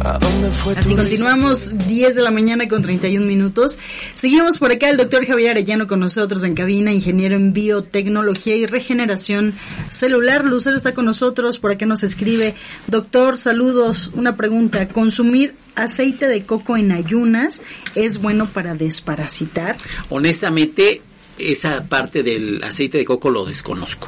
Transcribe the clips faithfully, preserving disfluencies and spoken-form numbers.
Así continuamos, diez de la mañana con treinta y un minutos. Seguimos por acá, el doctor Javier Arellano con nosotros en cabina, ingeniero en biotecnología y regeneración celular. Lucero está con nosotros, por acá nos escribe: doctor, saludos, una pregunta, ¿consumir aceite de coco en ayunas es bueno para desparasitar? Honestamente, esa parte del aceite de coco lo desconozco.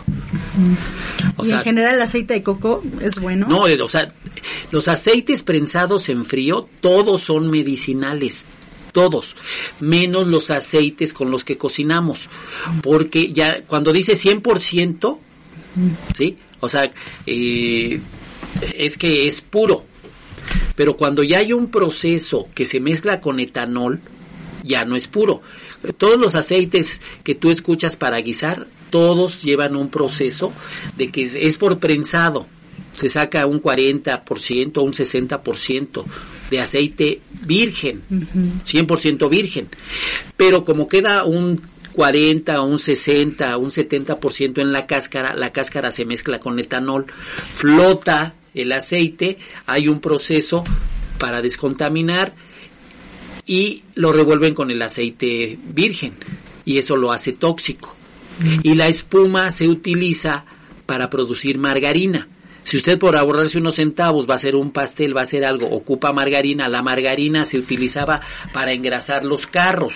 O y sea, en general el aceite de coco es bueno. No, o sea, los aceites prensados en frío, todos son medicinales, todos, menos los aceites con los que cocinamos, porque ya cuando dice cien por ciento, ¿sí? O sea, eh, es que es puro, pero cuando ya hay un proceso que se mezcla con etanol, ya no es puro. Todos los aceites que tú escuchas para guisar, todos llevan un proceso de que es por prensado. Se saca un cuarenta por ciento, un sesenta por ciento de aceite virgen, uh-huh. cien por ciento virgen. Pero como queda un cuarenta, un sesenta, un setenta por ciento en la cáscara, la cáscara se mezcla con etanol, flota el aceite, hay un proceso para descontaminar y lo revuelven con el aceite virgen y eso lo hace tóxico. Y la espuma se utiliza para producir margarina. Si usted por ahorrarse unos centavos va a hacer un pastel, va a hacer algo, ocupa margarina. La margarina se utilizaba para engrasar los carros,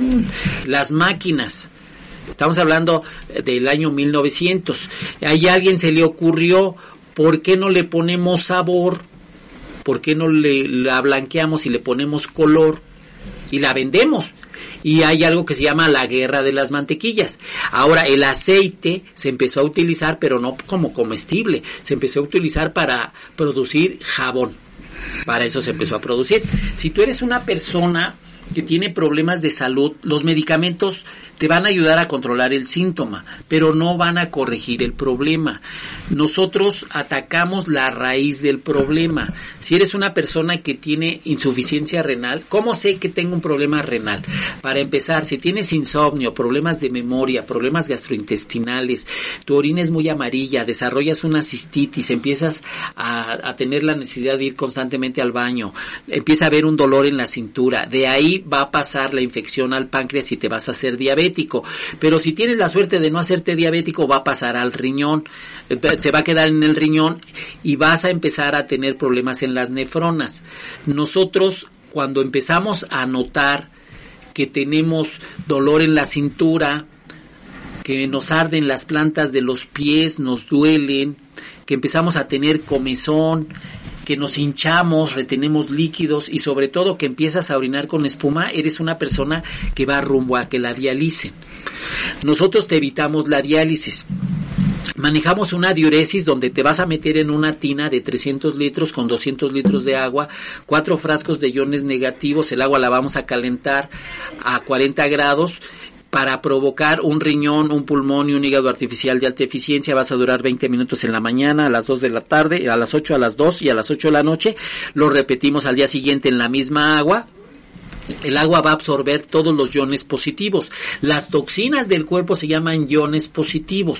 las máquinas. Estamos hablando del año mil novecientos. Ahí a alguien se le ocurrió, ¿por qué no le ponemos sabor? ¿Por qué no le la blanqueamos y le ponemos color? Y la vendemos. Y hay algo que se llama la guerra de las mantequillas. Ahora el aceite se empezó a utilizar, pero no como comestible, se empezó a utilizar para producir jabón. Para eso se empezó a producir. Si tú eres una persona que tiene problemas de salud, los medicamentos te van a ayudar a controlar el síntoma, pero no van a corregir el problema. Nosotros atacamos la raíz del problema. Si eres una persona que tiene insuficiencia renal, ¿cómo sé que tengo un problema renal? Para empezar, si tienes insomnio, problemas de memoria, problemas gastrointestinales, tu orina es muy amarilla, desarrollas una cistitis, empiezas a, a tener la necesidad de ir constantemente al baño, empieza a haber un dolor en la cintura, de ahí va a pasar la infección al páncreas y te vas a hacer diabético. Pero si tienes la suerte de no hacerte diabético, va a pasar al riñón, se va a quedar en el riñón y vas a empezar a tener problemas en las nefronas. Nosotros, cuando empezamos a notar que tenemos dolor en la cintura, que nos arden las plantas de los pies, nos duelen, que empezamos a tener comezón, que nos hinchamos, retenemos líquidos y sobre todo que empiezas a orinar con espuma, eres una persona que va rumbo a que la dialicen. Nosotros te evitamos la diálisis. Manejamos una diuresis donde te vas a meter en una tina de trescientos litros con doscientos litros de agua, cuatro frascos de iones negativos, el agua la vamos a calentar a cuarenta grados, para provocar un riñón, un pulmón y un hígado artificial de alta eficiencia. Vas a durar veinte minutos en la mañana, a las dos de la tarde, a las ocho, a las dos y a las ocho de la noche. Lo repetimos al día siguiente en la misma agua. El agua va a absorber todos los iones positivos. Las toxinas del cuerpo se llaman iones positivos.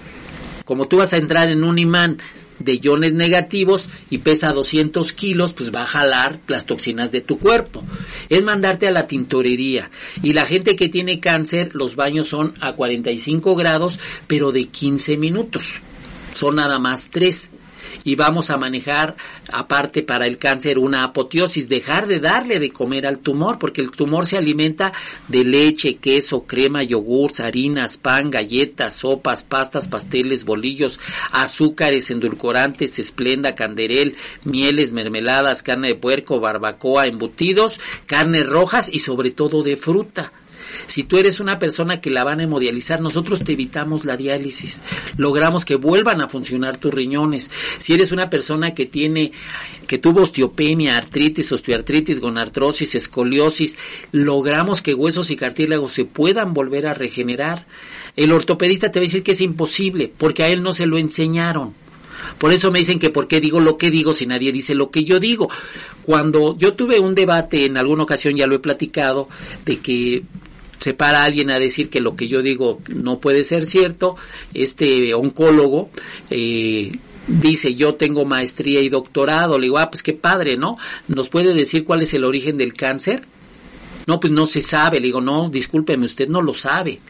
Como tú vas a entrar en un imán de iones negativos y pesa doscientos kilos, pues va a jalar las toxinas de tu cuerpo. Es mandarte a la tintorería. Y la gente que tiene cáncer, los baños son a cuarenta y cinco grados, pero de quince minutos. Son nada más tres. Y vamos a manejar, aparte para el cáncer, una apoteosis, dejar de darle de comer al tumor, porque el tumor se alimenta de leche, queso, crema, yogurts, harinas, pan, galletas, sopas, pastas, pasteles, bolillos, azúcares, endulcorantes, esplenda, canderel, mieles, mermeladas, carne de puerco, barbacoa, embutidos, carnes rojas y sobre todo de fruta. Si tú eres una persona que la van a hemodializar, nosotros te evitamos la diálisis. Logramos que vuelvan a funcionar tus riñones. Si eres una persona que tiene, que tuvo osteopenia, artritis, osteoartritis, gonartrosis, escoliosis, logramos que huesos y cartílagos se puedan volver a regenerar. El ortopedista te va a decir que es imposible, porque a él no se lo enseñaron. Por eso me dicen que por qué digo lo que digo si nadie dice lo que yo digo. Cuando yo tuve un debate, en alguna ocasión ya lo he platicado, de que se para alguien a decir que lo que yo digo no puede ser cierto, este oncólogo eh, dice, yo tengo maestría y doctorado. Le digo, ah, pues qué padre, ¿no? ¿Nos puede decir cuál es el origen del cáncer? No, pues no se sabe. Le digo, no, discúlpeme, usted no lo sabe.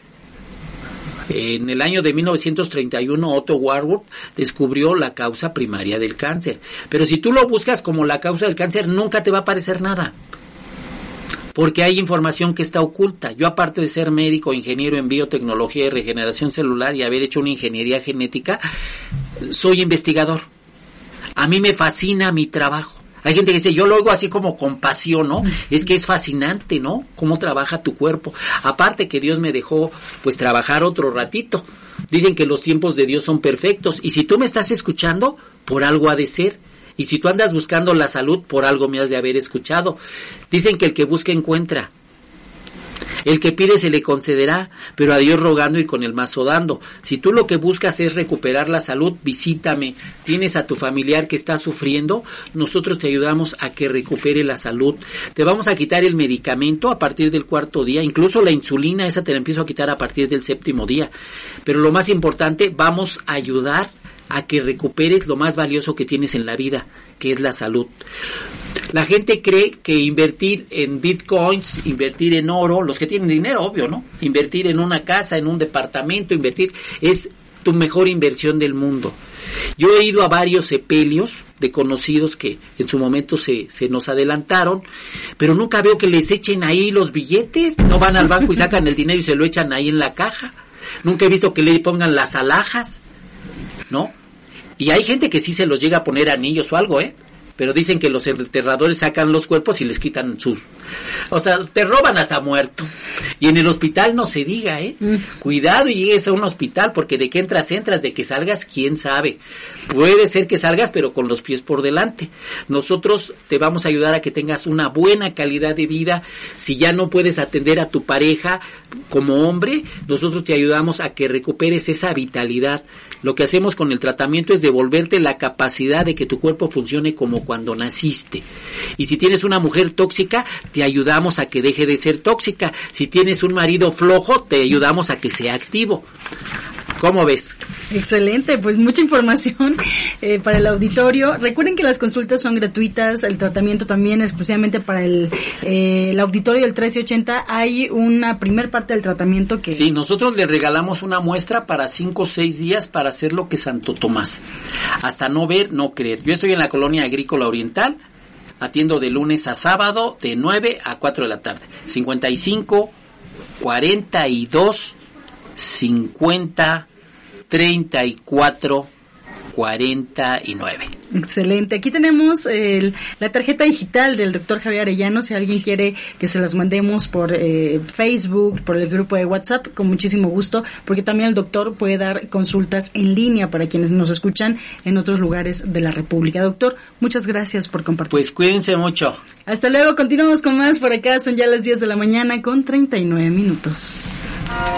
En el año de mil novecientos treinta y uno, Otto Warburg descubrió la causa primaria del cáncer. Pero si tú lo buscas como la causa del cáncer, nunca te va a aparecer nada. Porque hay información que está oculta. Yo, aparte de ser médico, ingeniero en biotecnología y regeneración celular y haber hecho una ingeniería genética, soy investigador. A mí me fascina mi trabajo. Hay gente que dice, yo lo oigo así como con pasión, ¿no? Es que es fascinante, ¿no? Cómo trabaja tu cuerpo. Aparte que Dios me dejó, pues, trabajar otro ratito. Dicen que los tiempos de Dios son perfectos. Y si tú me estás escuchando, por algo ha de ser. Y si tú andas buscando la salud, por algo me has de haber escuchado. Dicen que el que busca encuentra. El que pide se le concederá, pero a Dios rogando y con el mazo dando. Si tú lo que buscas es recuperar la salud, visítame. Tienes a tu familiar que está sufriendo, nosotros te ayudamos a que recupere la salud. Te vamos a quitar el medicamento a partir del cuarto día, incluso la insulina, esa te la empiezo a quitar a partir del séptimo día. Pero lo más importante, vamos a ayudar a que recuperes lo más valioso que tienes en la vida, que es la salud. La gente cree que invertir en bitcoins, invertir en oro, los que tienen dinero, obvio, ¿no? Invertir en una casa, en un departamento, invertir, es tu mejor inversión del mundo. Yo he ido a varios sepelios de conocidos que en su momento se, se nos adelantaron, pero nunca veo que les echen ahí los billetes, no van al banco y sacan el dinero y se lo echan ahí en la caja. Nunca he visto que le pongan las alhajas, ¿no? Y hay gente que sí se los llega a poner anillos o algo, ¿eh? Pero dicen que los enterradores sacan los cuerpos y les quitan sus... O sea, te roban hasta muerto. Y en el hospital no se diga, ¿eh? Mm. Cuidado y llegues a un hospital, porque de que entras, entras, de que salgas, quién sabe. Puede ser que salgas, pero con los pies por delante. Nosotros te vamos a ayudar a que tengas una buena calidad de vida. Si ya no puedes atender a tu pareja como hombre, nosotros te ayudamos a que recuperes esa vitalidad. Lo que hacemos con el tratamiento es devolverte la capacidad de que tu cuerpo funcione como cuando naciste. Y si tienes una mujer tóxica, te ayudamos a que deje de ser tóxica. Si tienes un marido flojo, te ayudamos a que sea activo. ¿Cómo ves? Excelente, pues mucha información eh, para el auditorio. Recuerden que las consultas son gratuitas, el tratamiento también exclusivamente para el, eh, el auditorio del trece ochenta. Hay una primer parte del tratamiento que... Sí, nosotros le regalamos una muestra para cinco o seis días para hacer lo que Santo Tomás. Hasta no ver, no creer. Yo estoy en la Colonia Agrícola Oriental, atiendo de lunes a sábado de nueve a cuatro de la tarde. cincuenta y cinco, cuarenta y dos, cincuenta, treinta y cuatro, cuarenta y nueve. Excelente. Aquí tenemos el, la tarjeta digital del doctor Javier Arellano. Si alguien quiere que se las mandemos por eh, Facebook, por el grupo de WhatsApp, con muchísimo gusto, porque también el doctor puede dar consultas en línea para quienes nos escuchan en otros lugares de la República. Doctor, muchas gracias por compartir. Pues cuídense mucho. Hasta luego. Continuamos con más por acá. Son ya las diez de la mañana con treinta y nueve minutos.